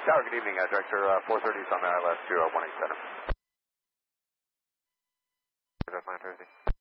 Tower, good evening. Director 430 is on the ILS to 187. Fine, Thursday.